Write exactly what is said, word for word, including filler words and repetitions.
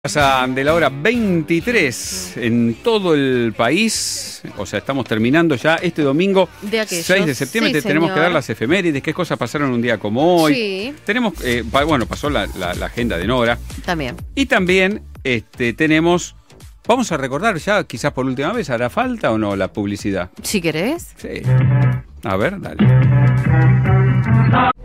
Pasa de la hora veintitrés en todo el país, o sea, estamos terminando ya este domingo de aquellos, seis de septiembre, sí, te tenemos señor. que dar las efemérides, qué cosas pasaron un día como hoy. Sí. Tenemos, eh, pa- bueno, pasó la, la- la agenda de Nora. También. Y también este, tenemos, vamos a recordar ya, quizás por última vez, ¿hará falta o no la publicidad? Si querés. Sí. A ver, dale.